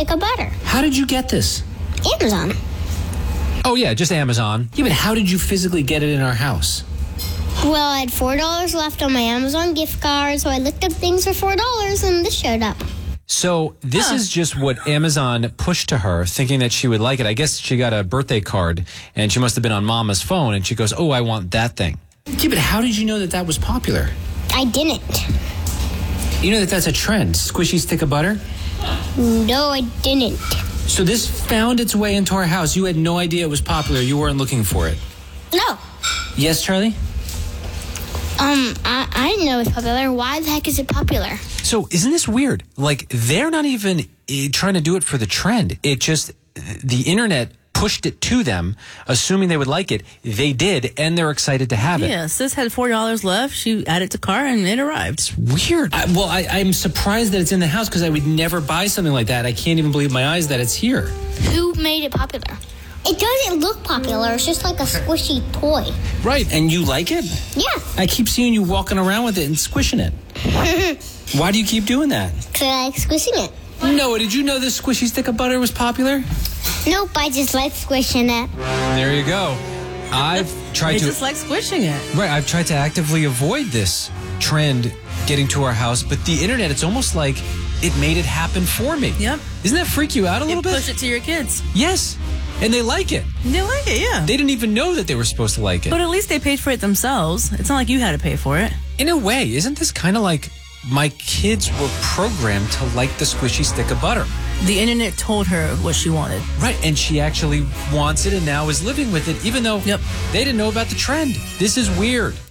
stick of butter. How did you get this? Amazon. Oh, yeah, just Amazon. Yeah, but how did you physically get it in our house? Well, I had $4 left on my Amazon gift card, so I looked up things for $4 and this showed up. So this is just what Amazon pushed to her, thinking that she would like it. I guess she got a birthday card, and she must have been on Mama's phone, and she goes, oh, I want that thing. Yeah, but how did you know that that was popular? I didn't. You know that that's a trend, squishy stick of butter? No, I didn't. So this found its way into our house. You had no idea it was popular. You weren't looking for it. No. Yes, Charlie? I didn't know it was popular. Why the heck is it popular? So isn't this weird? Like, they're not even trying to do it for the trend. It just, the internet pushed it to them, assuming they would like it. They did, and they're excited to have it. Yeah, sis had $4 left. She added to cart, and it arrived. It's weird. I'm surprised that it's in the house because I would never buy something like that. I can't even believe my eyes that it's here. Who made it popular? It doesn't look popular. It's just like a squishy toy. Right, and you like it? Yeah. I keep seeing you walking around with it and squishing it. Why do you keep doing that? Because I like squishing it. Noah, did you know this squishy stick of butter was popular? Nope, I just like squishing it. There you go. I've tried They just like squishing it. Right, I've tried to actively avoid this trend getting to our house, but the internet, it's almost like it made it happen for me. Yep. Doesn't that freak you out a little bit? Push it to your kids. Yes. And they like it. They like it, yeah. They didn't even know that they were supposed to like it. But at least they paid for it themselves. It's not like you had to pay for it. In a way, isn't this kind of like my kids were programmed to like the squishy stick of butter? The internet told her what she wanted. Right, and she actually wants it and now is living with it, even though they didn't know about the trend. This is weird.